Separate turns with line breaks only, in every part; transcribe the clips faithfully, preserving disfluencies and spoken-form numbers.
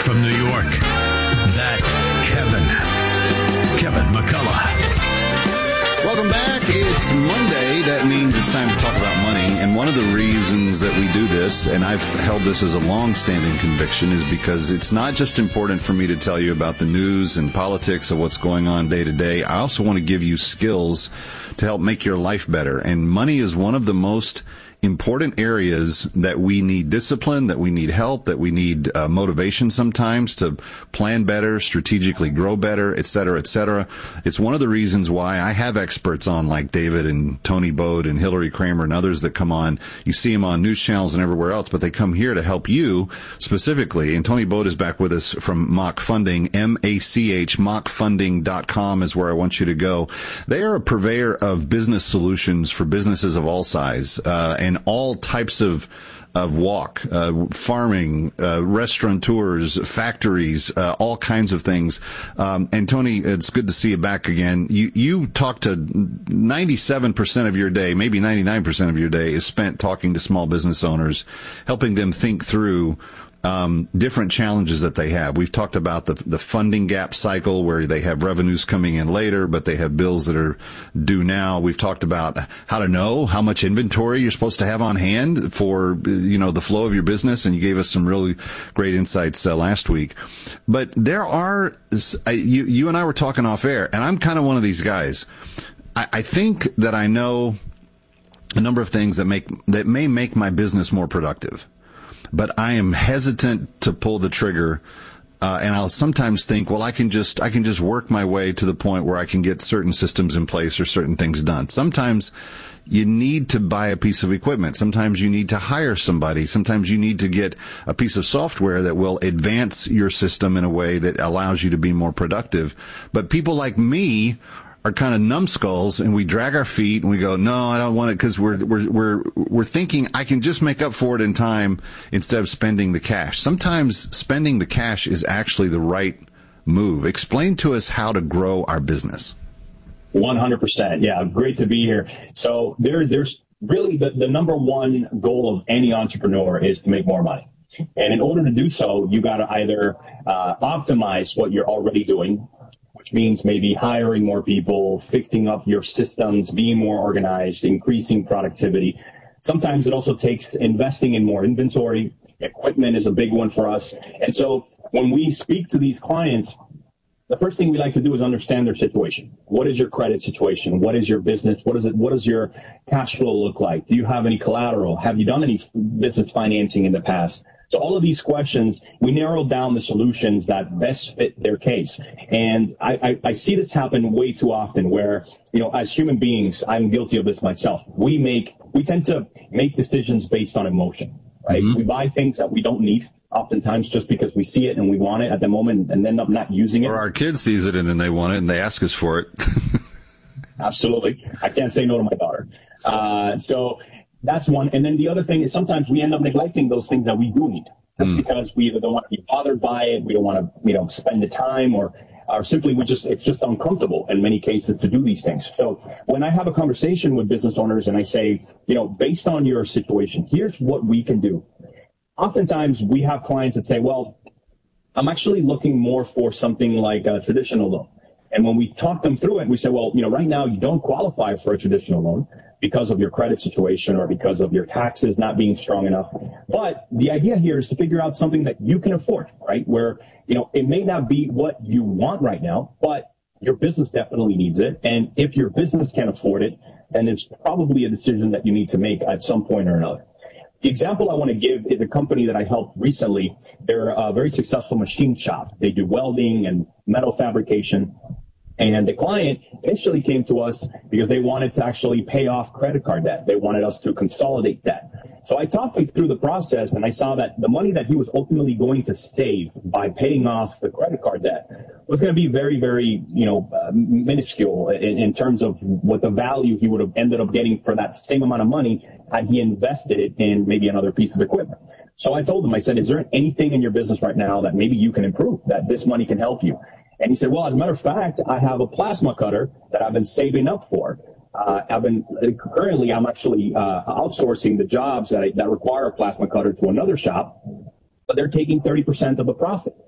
from New York, that Kevin, Kevin McCullough.
Welcome back. It's Monday. That means it's time to talk about money. And one of the reasons that we do this, and I've held this as a long-standing conviction, is because it's not just important for me to tell you about the news and politics of what's going on day to day. I also want to give you skills to help make your life better. And money is one of the most important areas that we need discipline, that we need help, that we need uh, motivation sometimes to plan better, strategically grow better, et cetera, et cetera. It's one of the reasons why I have experts on like David and Tony Bode and Hillary Kramer and others that come on. You see them on news channels and everywhere else, but they come here to help you specifically. And Tony Bode is back with us from Mach Funding, M A C H, mach funding dot com is where I want you to go. They are a purveyor of business solutions for businesses of all size, uh, and And all types of of walk, uh, farming, uh, restaurateurs, factories, uh, all kinds of things. Um, and Tony, it's good to see you back again. You you talk to ninety-seven percent of your day, maybe ninety-nine percent of your day is spent talking to small business owners, helping them think through Um, different challenges that they have. We've talked about the the funding gap cycle where they have revenues coming in later, but they have bills that are due now. We've talked about how to know how much inventory you're supposed to have on hand for, you know, the flow of your business, and you gave us some really great insights uh, last week. But there are, you, you and I were talking off air, and I'm kind of one of these guys. I, I think that I know a number of things that make that may make my business more productive. But I am hesitant to pull the trigger, uh, and I'll sometimes think, well, I can just I can just work my way to the point where I can get certain systems in place or certain things done. Sometimes you need to buy a piece of equipment. Sometimes you need to hire somebody. Sometimes you need to get a piece of software that will advance your system in a way that allows you to be more productive. But people like me are kind of numbskulls, and we drag our feet and we go, no, I don't want it, because we're we're we're we're thinking I can just make up for it in time instead of spending the cash. Sometimes spending the cash is actually the right move. Explain to us how to grow our business.
one hundred percent. Yeah, great to be here. So there, there's really the, the number one goal of any entrepreneur is to make more money. And in order to do so, you got to either uh, optimize what you're already doing, which means maybe hiring more people, fixing up your systems, being more organized, increasing productivity. Sometimes it also takes investing in more inventory. Equipment is a big one for us. And so when we speak to these clients, the first thing we like to do is understand their situation. What is your credit situation? What is your business? What is it? What does your cash flow look like? Do you have any collateral? Have you done any business financing in the past? So all of these questions, we narrow down the solutions that best fit their case. And I, I, I see this happen way too often where, you know, as human beings, I'm guilty of this myself. We make, we tend to make decisions based on emotion, right? Mm-hmm. We buy things that we don't need, oftentimes just because we see it and we want it at the moment and end up not using it.
Or our kid sees it and then they want it and they ask us for it.
Absolutely. I can't say no to my daughter. Uh, so that's one. And then the other thing is sometimes we end up neglecting those things that we do need. That's mm. because we either don't want to be bothered by it, we don't want to, you know, spend the time, or, or simply we just, it's just uncomfortable in many cases to do these things. So when I have a conversation with business owners and I say, you know, based on your situation, here's what we can do. Oftentimes we have clients that say, well, I'm actually looking more for something like a traditional loan. And when we talk them through it, we say, well, you know, right now you don't qualify for a traditional loan because of your credit situation or because of your taxes not being strong enough. But the idea here is to figure out something that you can afford, right? Where, you know, it may not be what you want right now, but your business definitely needs it. And if your business can't afford it, then it's probably a decision that you need to make at some point or another. The example I want to give is a company that I helped recently. They're a very successful machine shop. They do welding and metal fabrication. And the client initially came to us because they wanted to actually pay off credit card debt. They wanted us to consolidate that. So I talked him through the process, and I saw that the money that he was ultimately going to save by paying off the credit card debt was going to be very, very, you know, uh, minuscule in, in terms of what the value he would have ended up getting for that same amount of money had he invested it in maybe another piece of equipment. So I told him, I said, is there anything in your business right now that maybe you can improve, that this money can help you? And he said, well, as a matter of fact, I have a plasma cutter that I've been saving up for. Uh, I've been currently, I'm actually uh, outsourcing the jobs that I, that require a plasma cutter to another shop, but they're taking thirty percent of the profit.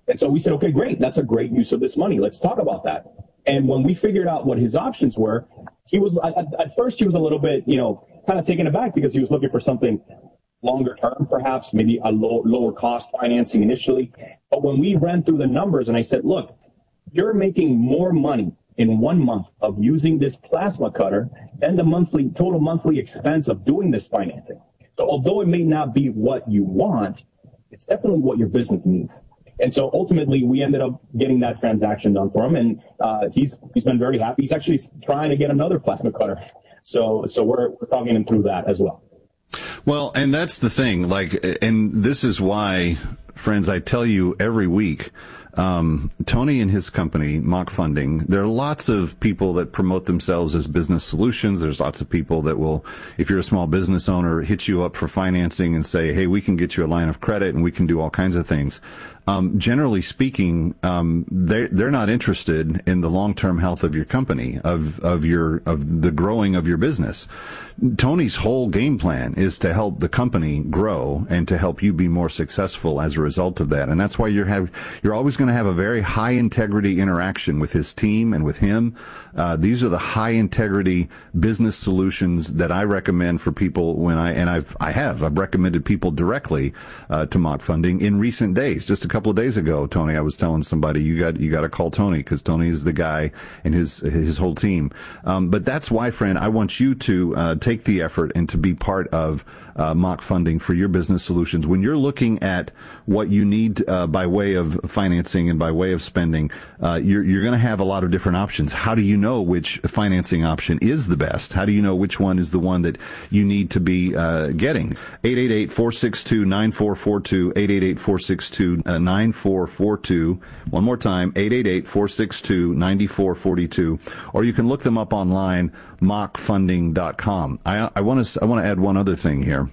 And so we said, okay, great. That's a great use of this money. Let's talk about that. And when we figured out what his options were, he was, at, at first he was a little bit, you know, kind of taken aback because he was looking for something longer term, perhaps, maybe a low, lower cost financing initially. But when we ran through the numbers and I said, look, you're making more money in one month of using this plasma cutter than the monthly, total monthly expense of doing this financing. So although it may not be what you want, it's definitely what your business needs. And so ultimately, we ended up getting that transaction done for him, and uh, he's he's been very happy. He's actually trying to get another plasma cutter, so so we're we're talking him through that as well.
Well, and that's the thing. Like, and this is why, friends, I tell you every week. Um, Tony and his company, Mach Funding, there are lots of people that promote themselves as business solutions. There's lots of people that will, if you're a small business owner, hit you up for financing and say, hey, we can get you a line of credit and we can do all kinds of things. Um, generally speaking, um, they're, they're not interested in the long-term health of your company, of, of your, of the growing of your business. Tony's whole game plan is to help the company grow and to help you be more successful as a result of that. And that's why you're have, you're always going to have a very high integrity interaction with his team and with him. Uh, these are the high integrity business solutions that I recommend for people when I, and I've, I have, I've recommended people directly, uh, to Mach Funding in recent days. Just a couple of days ago, Tony, I was telling somebody, you got, you got to call Tony because Tony is the guy and his, his whole team. Um, but that's why, friend, I want you to, uh, take the effort and to be part of, uh, Mach Funding for your business solutions. When you're looking at what you need, uh, by way of financing and by way of spending, uh, you're, you're going to have a lot of different options. How do you know which financing option is the best? How do you know which one is the one that you need to be, uh, getting? eight eight eight, four six two, nine four four two, eight eight eight, four six two, nine four four two. One more time, eight eight eight, four six two, nine four four two. Or you can look them up online, mach funding dot com. I, I want to, I want to add one other thing here.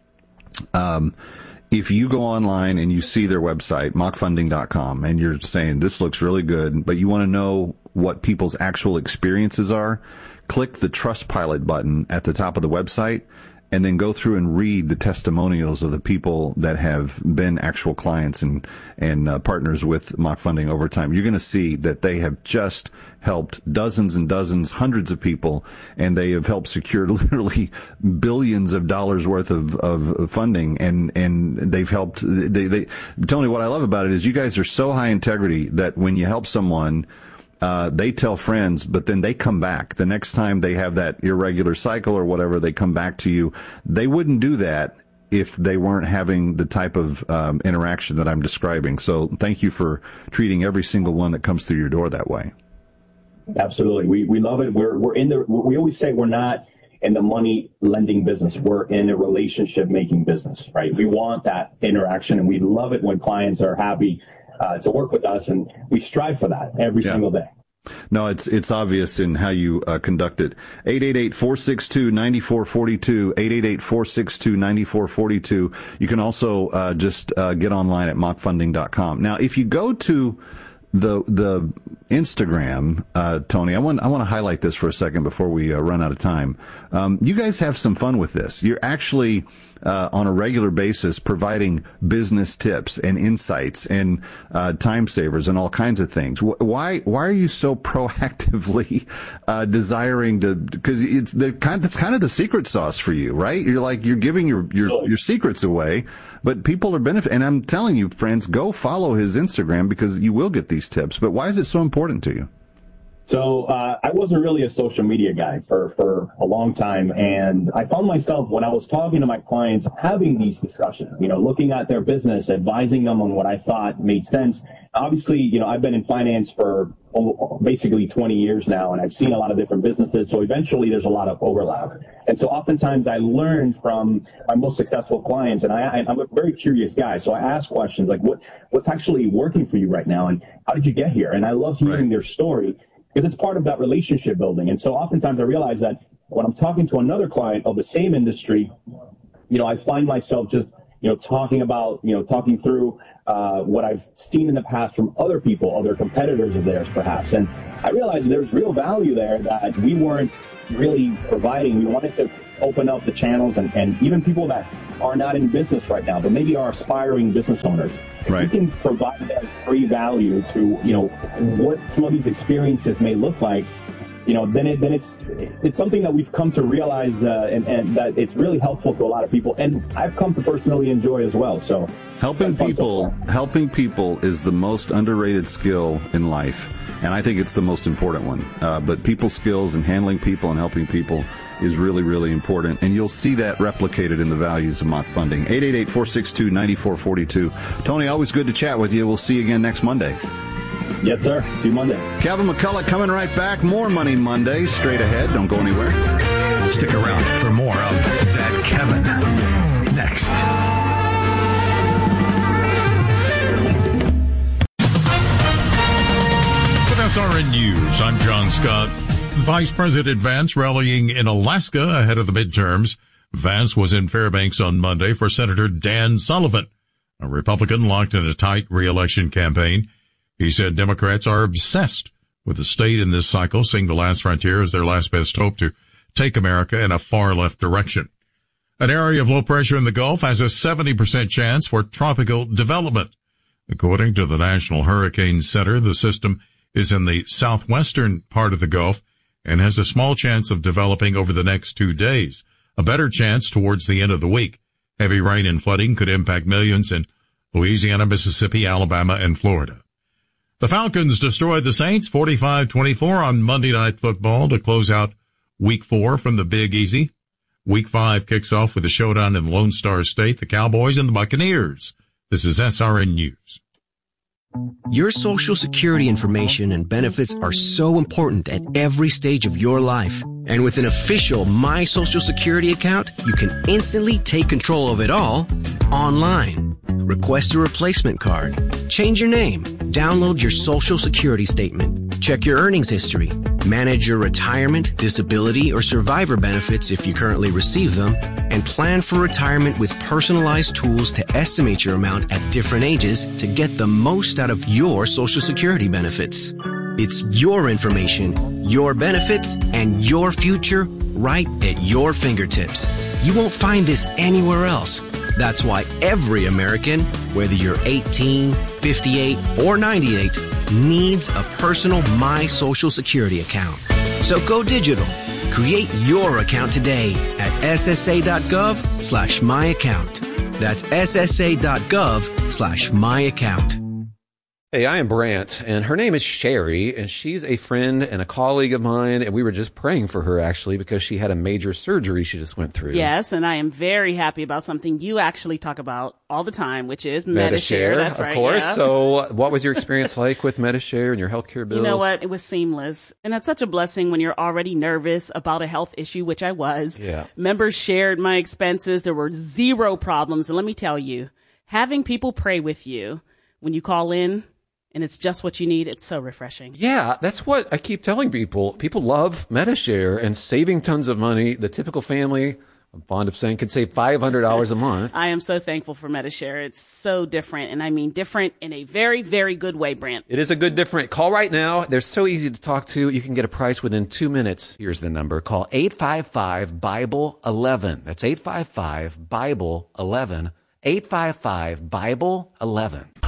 Um, if you go online and you see their website, mach funding dot com, and you're saying this looks really good, but you want to know what people's actual experiences are, click the Trustpilot button at the top of the website and then go through and read the testimonials of the people that have been actual clients and, and uh, partners with Mach Funding over time. You're going to see that they have just helped dozens and dozens, hundreds of people, and they have helped secure literally billions of dollars worth of, of funding, and, and they've helped, they, they, Tony, what I love about it is you guys are so high integrity that when you help someone, Uh, they tell friends, but then they come back. The next time they have that irregular cycle or whatever, they come back to you. They wouldn't do that if they weren't having the type of um, interaction that I'm describing. So thank you for treating every single one that comes through your door that way.
Absolutely. We we love it. We're we're in the, we always say we're not in the money lending business. We're in a relationship making business, right? We want that interaction, and we love it when clients are happy Uh, to work with us, and we strive for that every yeah. single day.
No, it's it's obvious in how you uh, conduct it. eight eight eight, four six two, nine four four two, eight eight eight, four six two, nine four four two. You can also uh, just uh, get online at mach funding dot com. Now, if you go to the the Instagram, uh, Tony, I want I want to highlight this for a second before we uh, run out of time. Um, you guys have some fun with this. You're actually uh, on a regular basis providing business tips and insights and uh, time savers and all kinds of things. Why why are you so proactively uh, desiring to? Because it's the kind that's kind of the secret sauce for you, right? You're like you're giving your your, your secrets away. But people are benefiting, and I'm telling you, friends, go follow his Instagram because you will get these tips. But why is it so important to you?
So uh, I wasn't really a social media guy for, for a long time, and I found myself when I was talking to my clients having these discussions, you know, looking at their business, advising them on what I thought made sense. Obviously, you know, I've been in finance for basically twenty years now, and I've seen a lot of different businesses, so eventually there's a lot of overlap. And so oftentimes I learn from my most successful clients, and I, I'm a very curious guy, so I ask questions like, what what's actually working for you right now, and how did you get here? And I love hearing right. their story, because it's part of that relationship building. And so oftentimes I realize that when I'm talking to another client of the same industry, you know, I find myself just, you know, talking about, you know, talking through uh, what I've seen in the past from other people, other competitors of theirs perhaps. And I realized there's real value there that we weren't really providing. We wanted to open up the channels, and, and even people that are not in business right now, but maybe are aspiring business owners. If
Right.
we can provide that free value to, you know, what some of these experiences may look like, you know, then it then it's it's something that we've come to realize, uh, and, and that it's really helpful to a lot of people, and I've come to personally enjoy as well. So
Helping
that's fun so
people,
far.
helping people is the most underrated skill in life, and I think it's the most important one. Uh, but people skills and handling people and helping people is really, really important, and you'll see that replicated in the values of Mach Funding. eight eight eight, four six two, nine four four two. Tony, always good to chat with you. We'll see you again next Monday.
Yes, sir. See you Monday.
Kevin McCullough coming right back. More Money Monday straight ahead. Don't go anywhere.
Stick around for more of That Kevin next.
With S R N News, I'm John Scott. Vice President Vance rallying in Alaska ahead of the midterms. Vance was in Fairbanks on Monday for Senator Dan Sullivan, a Republican locked in a tight re-election campaign. He said Democrats are obsessed with the state in this cycle, seeing the last frontier as their last best hope to take America in a far-left direction. An area of low pressure in the Gulf has a seventy percent chance for tropical development. According to the National Hurricane Center, the system is in the southwestern part of the Gulf and has a small chance of developing over the next two days, a better chance towards the end of the week. Heavy rain and flooding could impact millions in Louisiana, Mississippi, Alabama, and Florida. The Falcons destroyed the Saints forty-five twenty-four on Monday Night Football to close out Week four from the Big Easy. Week five kicks off with a showdown in Lone Star State, the Cowboys and the Buccaneers. This is S R N News.
Your Social Security information and benefits are so important at every stage of your life. And with an official My Social Security account, you can instantly take control of it all online. Request a replacement card, change your name, download your Social Security statement, check your earnings history, manage your retirement, disability, or survivor benefits if you currently receive them, and plan for retirement with personalized tools to estimate your amount at different ages to get the most out of your Social Security benefits. It's your information, your benefits, and your future right at your fingertips. You won't find this anywhere else. That's why every American, whether you're eighteen, fifty-eight, or ninety-eight, needs a personal My Social Security account. So go digital. Create your account today at ssa.gov slash my account. That's ssa.gov slash my account.
Hey, I am Brant, and her name is Sherry, and she's a friend and a colleague of mine, and we were just praying for her, actually, because she had a major surgery she just went through.
Yes, and I am very happy about something you actually talk about all the time, which is
MediShare.
MediShare. That's
of
right,
course.
yeah.
So what was your experience like with MediShare and your healthcare bills?
You know what? It was seamless. And that's such a blessing when you're already nervous about a health issue, which I was.
Yeah.
Members shared my expenses. There were zero problems. And let me tell you, having people pray with you when you call in, and it's just what you need, it's so refreshing.
Yeah, that's what I keep telling people. People love MediShare and saving tons of money. The typical family, I'm fond of saying, can save five hundred dollars a month.
I am so thankful for MediShare. It's so different, and I mean different in a very, very good way, Brant.
It is a good different. Call right now. They're so easy to talk to. You can get a price within two minutes. Here's the number. Call eight five five, Bible eleven. That's eight five five, Bible eleven. eight five five, Bible eleven.